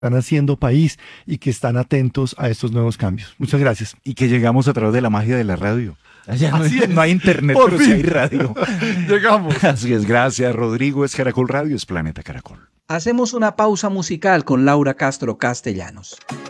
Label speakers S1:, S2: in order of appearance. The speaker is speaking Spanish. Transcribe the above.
S1: están haciendo país y que están atentos a estos nuevos cambios. Muchas gracias.
S2: Y que llegamos a través de la magia de la radio. Allá
S1: Así es.
S2: no hay internet,
S1: Por
S2: pero sí
S1: fin.
S2: hay radio.
S1: Llegamos.
S2: Así es, gracias, Rodrigo. Es Caracol Radio, es Planeta Caracol.
S3: Hacemos una pausa musical con Laura Castro Castellanos.